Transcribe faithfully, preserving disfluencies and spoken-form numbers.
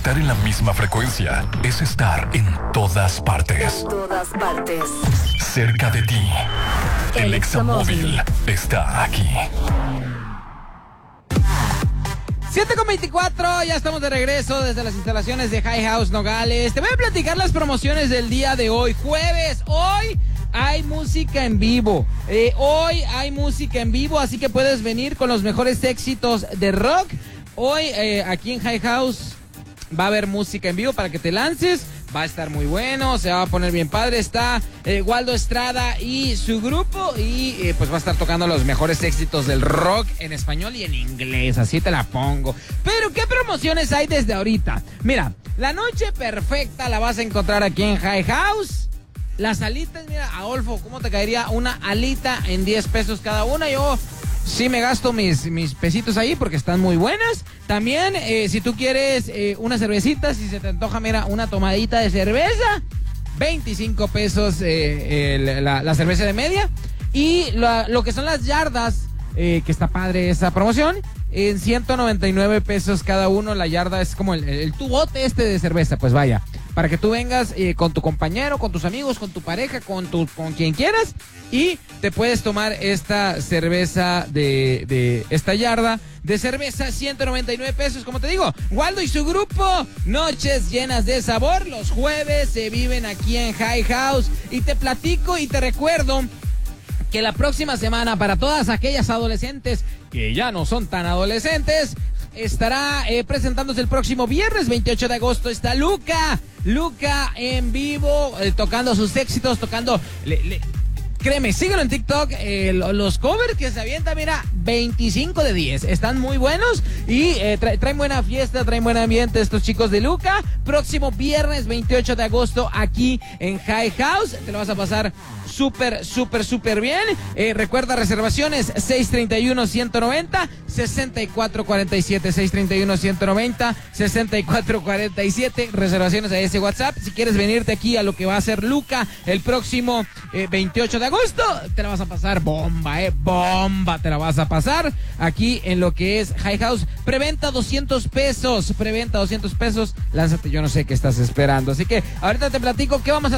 Estar en la misma frecuencia es estar en todas partes. En todas partes. Cerca de ti. El, El Examóvil está aquí. siete con veinticuatro, ya estamos de regreso desde las instalaciones de High House Nogales. Te voy a platicar las promociones del día de hoy, jueves. Hoy hay música en vivo. Eh, hoy hay música en vivo, así que puedes venir con los mejores éxitos de rock. Hoy eh, aquí en High House va a haber música en vivo para que te lances. Va a estar muy bueno, se va a poner bien padre. Está eh, Waldo Estrada y su grupo y eh, pues va a estar tocando los mejores éxitos del rock en español y en inglés, así te la pongo. Pero ¿qué promociones hay desde ahorita? Mira, la noche perfecta la vas a encontrar aquí en High House. Las alitas, mira, Adolfo, ¿cómo te caería una alita en diez pesos cada una? Yo sí me gasto mis, mis pesitos ahí porque están muy buenas. También, eh, si tú quieres eh, una cervecita, si se te antoja, mira, una tomadita de cerveza, veinticinco pesos eh, el, la, la cerveza de media. Y lo, lo que son las yardas, eh, que está padre esa promoción, en ciento noventa y nueve pesos cada uno. La yarda es como el, el tubote este de cerveza, pues vaya. Para que tú vengas eh, con tu compañero, con tus amigos, con tu pareja, con tu, con quien quieras, y te puedes tomar esta cerveza de, de esta yarda de cerveza, ciento noventa y nueve pesos, como te digo. Waldo y su grupo, noches llenas de sabor, los jueves se viven aquí en High House. Y te platico y te recuerdo que la próxima semana, para todas aquellas adolescentes que ya no son tan adolescentes, estará eh, presentándose el próximo viernes veintiocho de agosto. Está Luca, Luca en vivo, eh, tocando sus éxitos, tocando... Le, le, créeme, síguelo en TikTok, eh, los covers que se avientan, mira, veinticinco de diez, están muy buenos y eh, tra traen buena fiesta, traen buen ambiente estos chicos de Luca. Próximo viernes veintiocho de agosto aquí en High House, te lo vas a pasar súper, súper, súper bien. Eh, recuerda reservaciones seis treinta y uno, ciento noventa, sesenta y cuatro cuarenta y siete, seis treinta y uno, ciento noventa, sesenta y cuatro cuarenta y siete, reservaciones a ese WhatsApp. Si quieres venirte aquí a lo que va a ser Luca el próximo eh, veintiocho de agosto, te la vas a pasar bomba, eh, bomba, te la vas a pasar aquí en lo que es High House. Preventa doscientos pesos, preventa doscientos pesos, lánzate, yo no sé qué estás esperando. Así que ahorita te platico qué vamos a